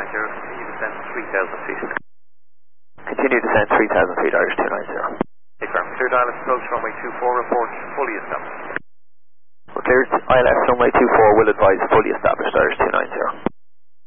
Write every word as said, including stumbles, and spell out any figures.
zero, continue descent three thousand feet. Continue descent three thousand feet, Irish two nine zero. Confirm. Clear dial approach runway two four, report fully established. We're cleared I L S runway two four, will advise fully established, Irish two nine zero.